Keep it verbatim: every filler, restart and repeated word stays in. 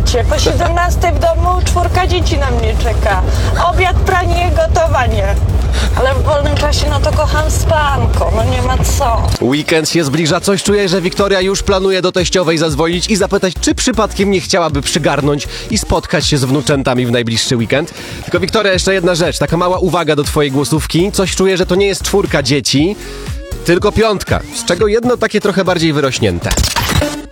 życie. Po siedemnastej w domu czwórka dzieci na mnie czeka. Obiad, pranie, gotowanie. Ale w wolnym czasie, no to kocham spanko, no nie ma co. Weekend się zbliża, coś czuję, że Wiktoria już planuje do teściowej zadzwonić i zapytać, czy przypadkiem nie chciałaby przygarnąć i spotkać się z wnuczętami w najbliższy weekend. Tylko Wiktoria, jeszcze jedna rzecz, taka mała uwaga do twojej głosówki. Coś czuję, że to nie jest czwórka dzieci, tylko piątka, z czego jedno takie trochę bardziej wyrośnięte.